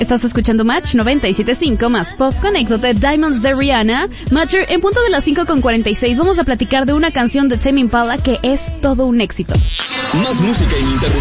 Estás escuchando Match 97.5 más Pop Conéctate, Diamonds de Rihanna. Matcher, en punto de las 5:46 vamos a platicar de una canción de Tame Impala que es todo un éxito. Más música ininterrumpida.